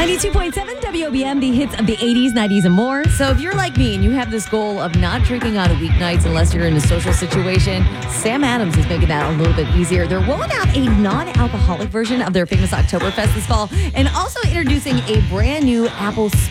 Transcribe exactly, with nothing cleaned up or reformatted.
ninety-two point seven W O B M, the hits of the eighties, nineties, and more. So if you're like me and you have this goal of not drinking on weeknights unless you're in a social situation, Sam Adams is making that a little bit easier. They're rolling out a non-alcoholic version of their famous Oktoberfest this fall and also introducing a brand new apple